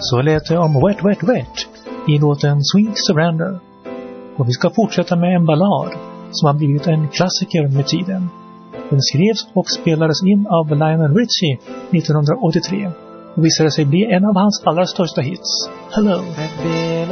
Så lät det om Wet Wet Wet i låten Sweet Surrender. Och vi ska fortsätta med en ballad som har blivit en klassiker med tiden. Den skrevs och spelades in av Lionel Richie 1983 och visade sig bli en av hans allra största hits. Hello!